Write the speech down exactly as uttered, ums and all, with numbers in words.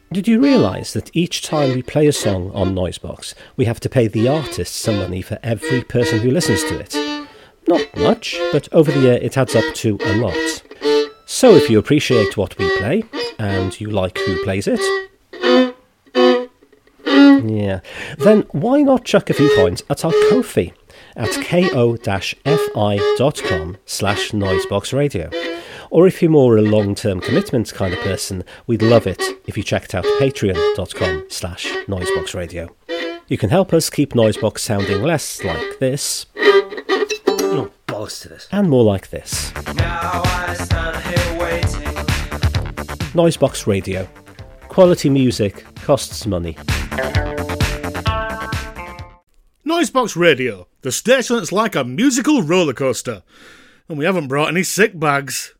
Did you realise that each time we play a song on Noisebox, we have to pay the artist some money for every person who listens to it? Not much, but over the year it adds up to a lot. So if you appreciate what we play, and you like who plays it, yeah, then why not chuck a few coins at our Ko-fi at ko-fi.com slash noiseboxradio. Or if you're more a long-term commitment kind of person, we'd love it if you checked out patreon.com slash noiseboxradio. You can help us keep Noisebox sounding less like this, oh, bollocks to this, and more like this. Now I stand here waiting. Noisebox Radio. Quality music costs money. Noisebox Radio, the station that's like a musical roller coaster. And we haven't brought any sick bags.